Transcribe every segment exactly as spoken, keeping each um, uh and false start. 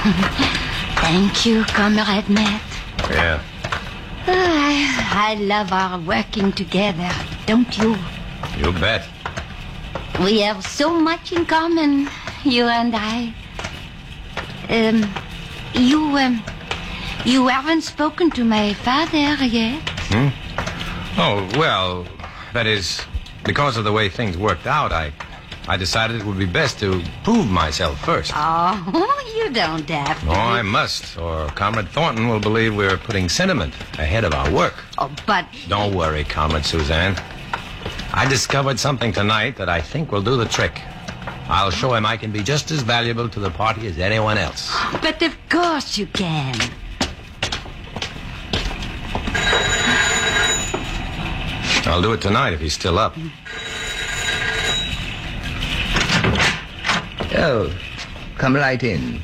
Thank you, Comrade Matt. Yeah. Oh, I, I love our working together, don't you? You bet. We have so much in common, you and I. Um, you, um, you haven't spoken to my father yet. Hmm? Oh, well, that is, because of the way things worked out, I, I decided it would be best to prove myself first. Oh, you don't have to. No, I must, or Comrade Thornton will believe we're putting sentiment ahead of our work. Oh, but... Don't worry, Comrade Suzanne. I discovered something tonight that I think will do the trick. I'll show him I can be just as valuable to the party as anyone else. But of course you can. I'll do it tonight if he's still up. Oh, come right in.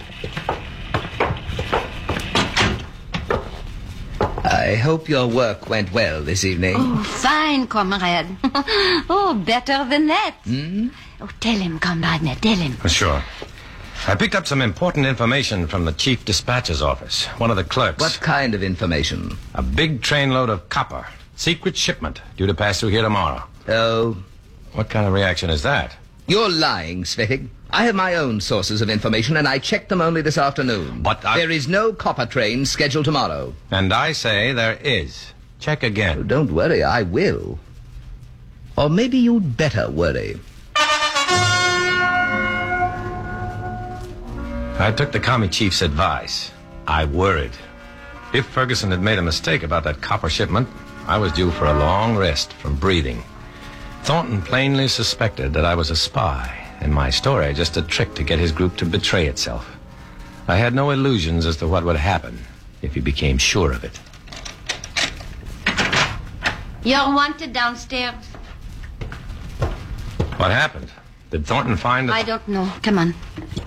I hope your work went well this evening. Oh, fine, comrade. Oh, better than that. Hmm? Oh, tell him, comrade, now, tell him. Sure. I picked up some important information from the chief dispatcher's office, one of the clerks. What kind of information? A big trainload of copper. Secret shipment due to pass through here tomorrow. Oh. What kind of reaction is that? You're lying, Svetig. I have my own sources of information, and I checked them only this afternoon. But I... There is no copper train scheduled tomorrow. And I say there is. Check again. Oh, don't worry, I will. Or maybe you'd better worry. I took the commie chief's advice. I worried. If Ferguson had made a mistake about that copper shipment, I was due for a long rest from breathing. Thornton plainly suspected that I was a spy, and my story just a trick to get his group to betray itself. I had no illusions as to what would happen if he became sure of it. You're wanted downstairs. What happened? Did Thornton find it? I don't know. Come on.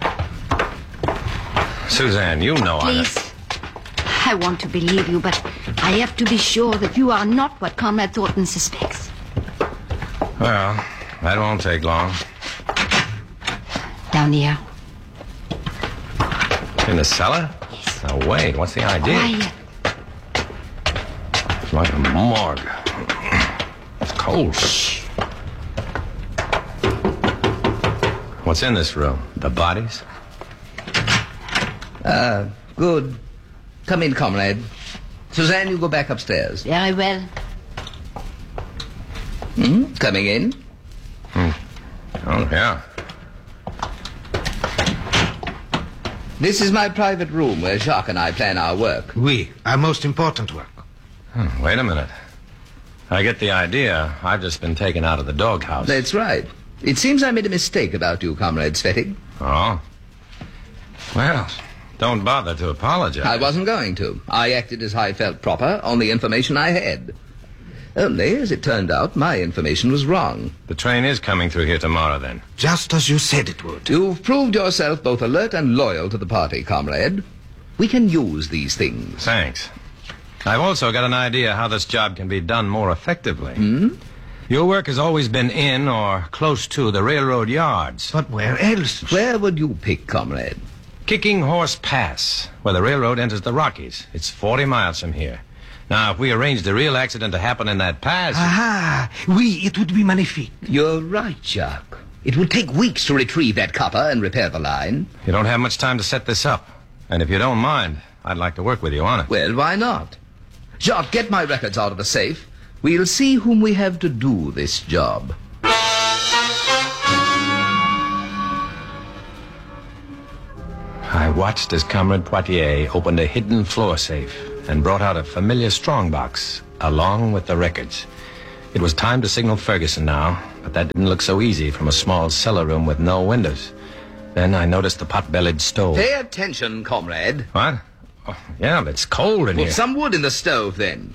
Suzanne, you know I... Please. I want to believe you, but I have to be sure that you are not what Comrade Thornton suspects. Well, that won't take long. Down here. In the cellar? Yes. Now, wait, what's the idea? Quiet. It's like a morgue. It's cold. Shh. What's in this room? The bodies? Ah, good. Come in, comrade. Suzanne, you go back upstairs. Very well. Hmm? Coming in? Hmm. Oh, yeah. This is my private room where Jacques and I plan our work. Oui, our most important work. Hmm, wait a minute. I get the idea. I've just been taken out of the doghouse. That's right. It seems I made a mistake about you, Comrade Svetig. Oh? Well, don't bother to apologize. I wasn't going to. I acted as I felt proper on the information I had. Only, as it turned out, my information was wrong. The train is coming through here tomorrow, then. Just as you said it would. You've proved yourself both alert and loyal to the party, comrade. We can use these things. Thanks. I've also got an idea how this job can be done more effectively. Hmm? Your work has always been in or close to the railroad yards. But where else? Where would you pick, comrade? Kicking Horse Pass, where the railroad enters the Rockies. It's forty miles from here. Now, if we arranged a real accident to happen in that pass... Aha! Oui, it would be magnifique. You're right, Jacques. It would take weeks to retrieve that copper and repair the line. You don't have much time to set this up. And if you don't mind, I'd like to work with you on it. Well, why not? Jacques, get my records out of the safe. We'll see whom we have to do this job. I watched as Comrade Poitier opened a hidden floor safe and brought out a familiar strongbox along with the records. It was time to signal Ferguson now, but that didn't look so easy from a small cellar room with no windows. Then I noticed the pot-bellied stove. Pay attention, comrade. What? Oh, yeah, but it's cold in Put here. some wood in the stove, then.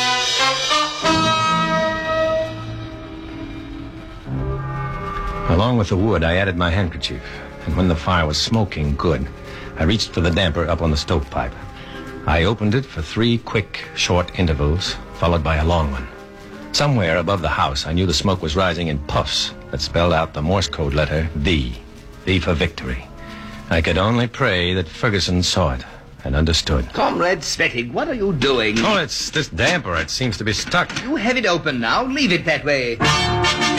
Along with the wood, I added my handkerchief. And when the fire was smoking good, I reached for the damper up on the stovepipe. I opened it for three quick, short intervals, followed by a long one. Somewhere above the house, I knew the smoke was rising in puffs that spelled out the Morse code letter V. V for victory. I could only pray that Ferguson saw it and understood. Comrade Svettig, what are you doing? Oh, it's this damper. It seems to be stuck. You have it open now. Leave it that way.